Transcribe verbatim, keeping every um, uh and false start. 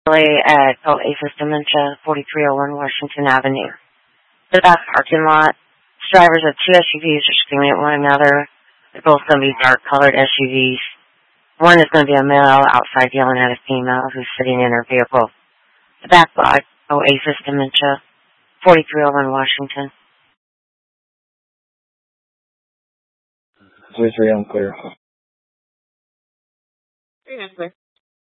at Oasis Dementia, forty-three oh one Washington Avenue. The back parking lot. Drivers of two S U Vs are screaming at one another. They're both going to be dark-colored S U Vs. One is going to be a male outside yelling at a female who's sitting in her vehicle. The back lot, Oasis Dementia, forty-three oh one Washington. three three, I'm clear. three, I'm clear.